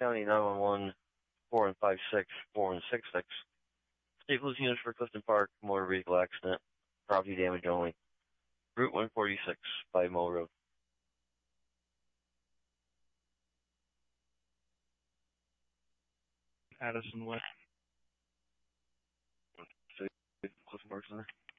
County 911, 4156, 4166. Staples units for Clifton Park, motor vehicle accident, property damage only. Route 146 by Mill Road. Addison West. So, Clifton Park Center.